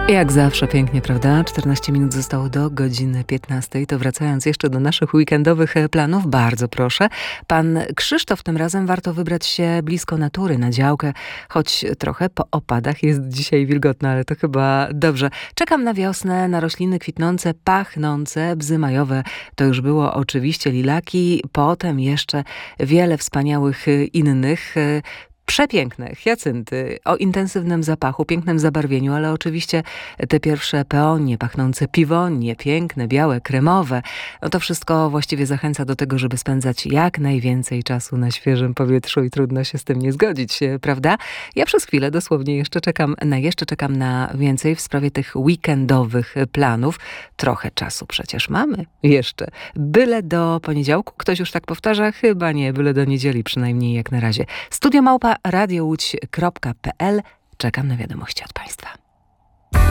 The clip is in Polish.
Jak zawsze pięknie, prawda? 14 minut zostało do godziny 15. To wracając jeszcze do naszych weekendowych planów, bardzo proszę. Pan Krzysztof, tym razem warto wybrać się blisko natury, na działkę, choć trochę po opadach jest dzisiaj wilgotno, ale to chyba dobrze. Czekam na wiosnę, na rośliny kwitnące, pachnące, bzy majowe. To już było oczywiście lilaki, potem jeszcze wiele wspaniałych innych. Przepiękne hiacynty o intensywnym zapachu, pięknym zabarwieniu, ale oczywiście te pierwsze peonie pachnące piwonie, piękne, białe, kremowe. No to wszystko właściwie zachęca do tego, żeby spędzać jak najwięcej czasu na świeżym powietrzu i trudno się z tym nie zgodzić, prawda? Ja przez chwilę dosłownie jeszcze czekam na więcej w sprawie tych weekendowych planów. Trochę czasu przecież mamy jeszcze. Byle do poniedziałku, ktoś już tak powtarza? Chyba nie, byle do niedzieli przynajmniej jak na razie. Studio @radiołódź.pl. Czekam na wiadomości od Państwa.